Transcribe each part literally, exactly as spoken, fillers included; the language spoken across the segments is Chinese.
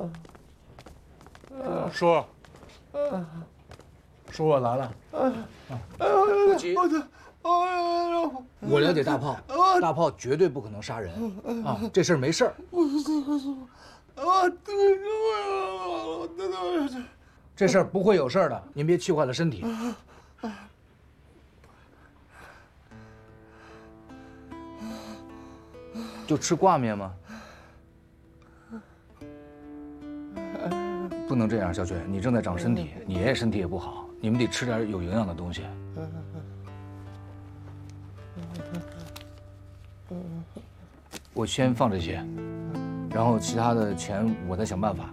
叔，叔，我来了。 不急。我了解大炮，大炮绝对不可能杀人啊，这事儿没事儿。这事儿不会有事儿的，您别气坏了身体。就吃挂面吗？不能这样，小雪，你正在长身体，你爷爷身体也不好，你们得吃点有营养的东西。我先放这些，然后其他的钱我再想办法。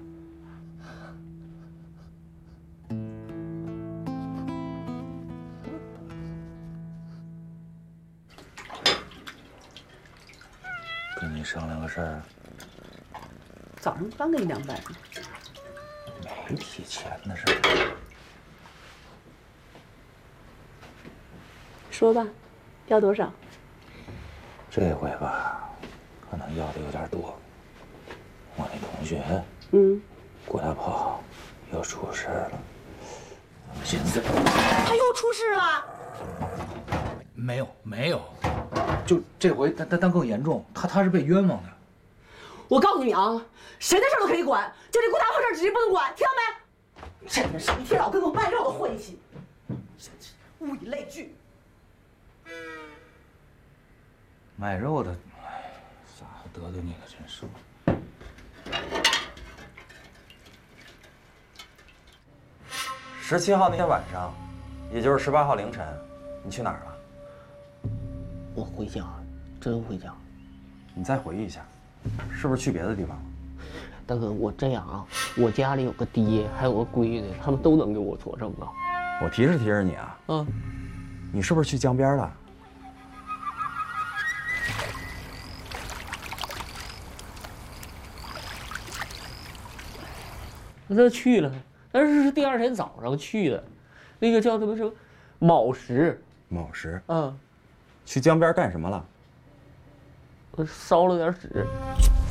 跟你商量个事儿。 早上刚给你两百呢。 没提钱的事儿。 说吧，要多少？ 这回吧，可能要的有点多。我那同学， 嗯， 郭大炮又出事了。我寻思， 他又出事了？ 没有，没有，就这回他他他更严重，他他是被冤枉的。 我告诉你啊，谁的事都可以管，就这郭大炮这儿直接不能管，听到没？真的是一天老跟我卖肉的混一起，真是物以类聚。 卖肉的，哎，咋得罪你了？真是。 十七号那天晚上，也就是十八号凌晨，你去哪儿了？ 我回家，真回家。 你再回忆一下，是不是去别的地方了？ 大哥，我这样啊，我家里有个爹，还有个闺女，他们都能给我作证啊。 我提示提示你啊， 嗯， 你是不是去江边了？ 那去了，但是是第二天早上去的，那个叫什么什么卯时。 卯时。 嗯， 去江边干什么了？ 我烧了点纸。